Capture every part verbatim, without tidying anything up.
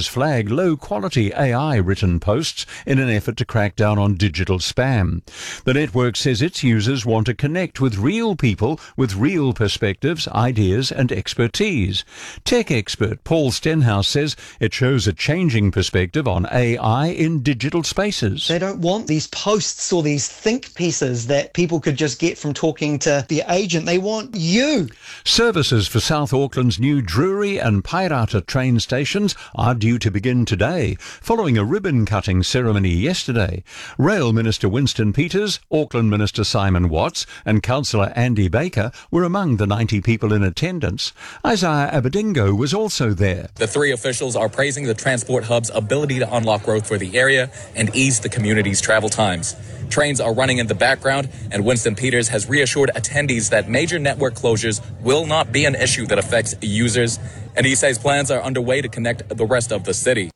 has flagged low-quality A I-written posts in an effort to crack down on digital spam. The network says its users want to connect with real people with real perspectives, ideas and expertise. Tech expert Paul Stenhouse says it shows a changing perspective on A I in digital spaces. They don't want these posts or these think pieces that people could just get from talking to the agent. They want you. Services for South Auckland's new Drury and Pairata train stations are due to begin today, following a ribbon-cutting ceremony yesterday. Rail Minister Winston Peters, Auckland Minister Simon Watts and Councillor Andy Baker were among the ninety people in attendance. Isaiah Abedingo was also there. The three officials are praising the transport hub's ability to unlock growth for the area and ease the community's travel times. Trains are running in the background, and Winston Peters has reassured attendees that major network closures will not be an issue that affects users, and he says plans are underway to connect the rest of the city.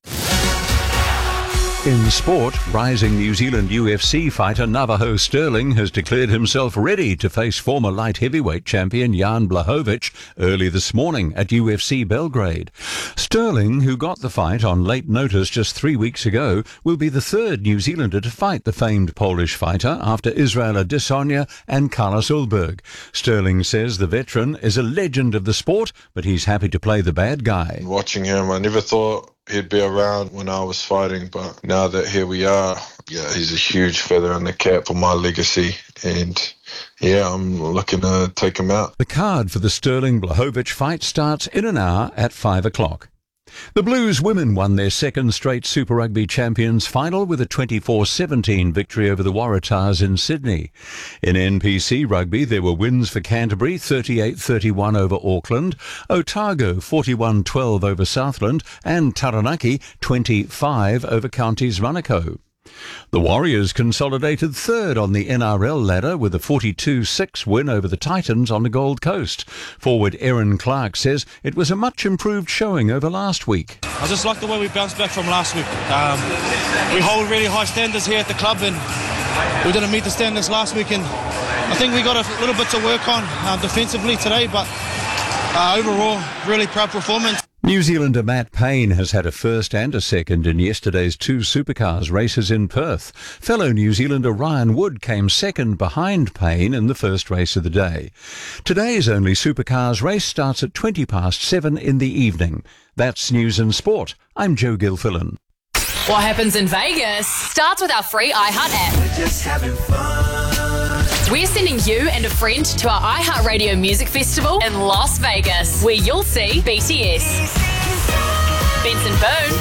In sport, rising New Zealand U F C fighter Navajo Sterling has declared himself ready to face former light heavyweight champion Jan Blachowicz early this morning at U F C Belgrade. Sterling, who got the fight on late notice just three weeks ago, will be the third New Zealander to fight the famed Polish fighter after Israel Adesanya and Carlos Ulberg. Sterling says the veteran is a legend of the sport, but he's happy to play the bad guy. Watching him, I never thought he'd be around when I was fighting, but now that here we are, yeah, he's a huge feather in the cap for my legacy, and yeah, I'm looking to take him out. The card for the Sterling-Blachowicz fight starts in an hour at five o'clock. The Blues women won their second straight Super Rugby Champions final with a twenty-four seventeen victory over the Waratahs in Sydney. In N P C Rugby, there were wins for Canterbury, thirty-eight thirty-one over Auckland, Otago, forty-one twelve over Southland, and Taranaki, twenty-five over Counties Ranaco. The Warriors consolidated third on the N R L ladder with a forty-two six win over the Titans on the Gold Coast. Forward Erin Clark says it was a much improved showing over last week. I just like the way we bounced back from last week. Um, we hold really high standards here at the club, and we didn't meet the standards last week, and I think we got a little bit to work on uh, defensively today, but uh, overall, really proud performance. New Zealander Matt Payne has had a first and a second in yesterday's two supercars races in Perth. Fellow New Zealander Ryan Wood came second behind Payne in the first race of the day. Today's only supercars race starts at twenty past seven in the evening. That's News and Sport. I'm Joe Gilfillan. What happens in Vegas starts with our free iHeart app. We're just having fun. We're sending you and a friend to our iHeartRadio Music Festival in Las Vegas, where you'll see B T S, Benson Boone,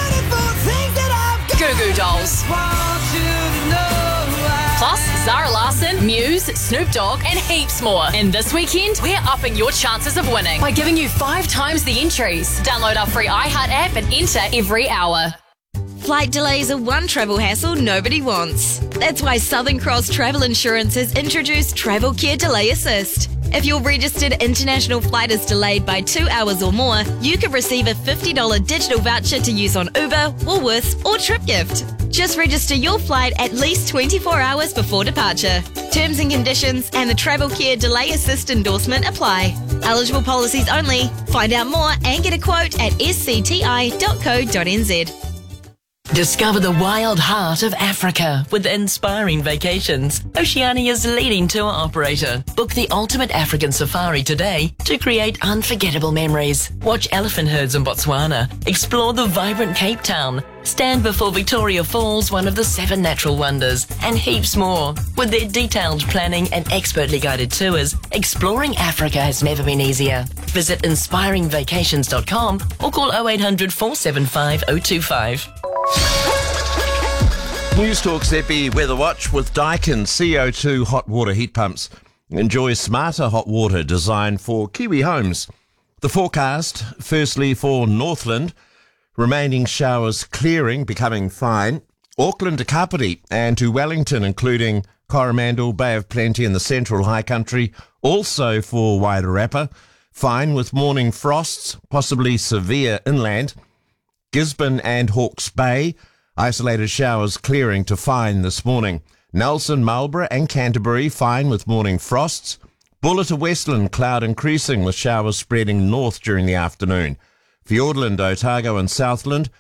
Goo Goo Dolls, plus Zara Larsson, Muse, Snoop Dogg, and heaps more. And this weekend, we're upping your chances of winning by giving you five times the entries. Download our free iHeart app and enter every hour. Flight delays are one travel hassle nobody wants. That's why Southern Cross Travel Insurance has introduced Travel Care Delay Assist. If your registered international flight is delayed by two hours or more, you can receive a fifty dollars digital voucher to use on Uber, Woolworths, or TripGift. Just register your flight at least twenty-four hours before departure. Terms and conditions and the Travel Care Delay Assist endorsement apply. Eligible policies only. Find out more and get a quote at s c t i dot co dot n z. Discover the wild heart of Africa with Inspiring Vacations, Oceania's leading tour operator. Book the ultimate African safari today to create unforgettable memories. Watch elephant herds in Botswana, explore the vibrant Cape Town, stand before Victoria Falls, one of the seven natural wonders, and heaps more. With their detailed planning and expertly guided tours, exploring Africa has never been easier. Visit inspiring vacations dot com or call oh eight hundred, four seven five, oh two five. News Talk Seppi Weather Watch with Daikin C O two hot water heat pumps. Enjoy smarter hot water designed for Kiwi homes. The forecast, firstly for Northland, remaining showers clearing, becoming fine. Auckland to Kapiti and to Wellington, including Coromandel, Bay of Plenty and the Central High Country. Also for Wairarapa, fine with morning frosts, possibly severe inland. Gisborne and Hawke's Bay, isolated showers clearing to fine this morning. Nelson, Marlborough and Canterbury, fine with morning frosts. Buller to Westland, cloud increasing with showers spreading north during the afternoon. Fiordland, Otago and Southland,